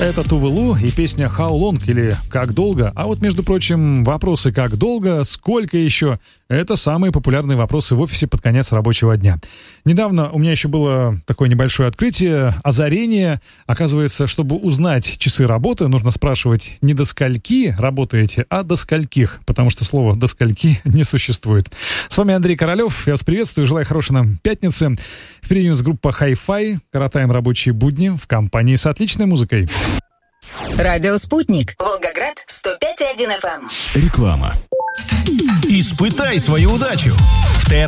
Это Тувелу и песня «How long» или «Как долго?». А вот, между прочим, вопросы «Как долго?», «Сколько еще?» — это самые популярные вопросы в офисе под конец рабочего дня. Недавно у меня еще было такое небольшое открытие, озарение. Оказывается, чтобы узнать часы работы, нужно спрашивать не до скольки работаете, а до скольких, потому что слова «до скольки» не существует. С вами Андрей Королев. Я вас приветствую, желаю хорошей нам пятницы. Впереди у нас группа Hi-Fi. Коротаем рабочие будни в компании с отличной музыкой. Радио «Спутник». Волгоград, 105,1 FM. Реклама. Испытай свою удачу. В